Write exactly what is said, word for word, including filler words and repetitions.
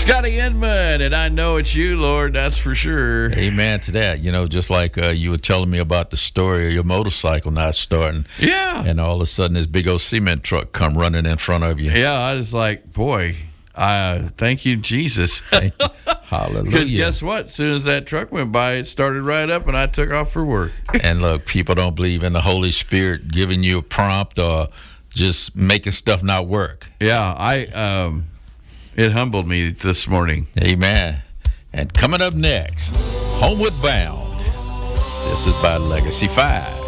Scotty Inman, and I know it's you, Lord, that's for sure. Amen to that. You know, just like uh, you were telling me about the story of your motorcycle not starting. Yeah. And all of a sudden this big old cement truck come running in front of you. Yeah, I was like, boy, uh, thank you, Jesus. Hallelujah. Because guess what? As soon as that truck went by, it started right up, and I took off for work. And look, people don't believe in the Holy Spirit giving you a prompt or just making stuff not work. Yeah, I um, it humbled me this morning. Amen. And coming up next, Homeward Bound. This is by Legacy five.